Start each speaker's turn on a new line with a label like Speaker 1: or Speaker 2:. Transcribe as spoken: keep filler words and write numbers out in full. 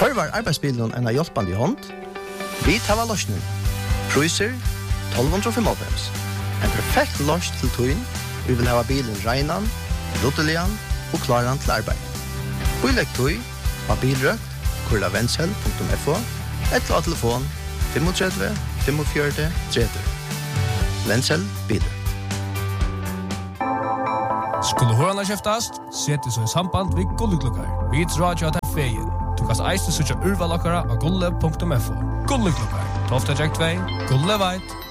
Speaker 1: Tørvar arbeidsbilen en av hjelpande hånd. Vi tar løsning. Cruiser tolv fem. En perfekt løs til tøyen. Vi vil ha bilen regnan, ruttelian og klaran til arbeid. Bilegg tøy av bilrøkt, kurla vensel punktum f o, eller av telefon tre fem fem fire tre tre. Vensel biler.
Speaker 2: Skulle hørna kjeftast, sette så i samband vid Gulleklukkar. Vi drar jo til feien. Du kan eiste søtja urvalakara av gulle punktum f o. Gulleklukkar, tolv jack två, Gulle veit.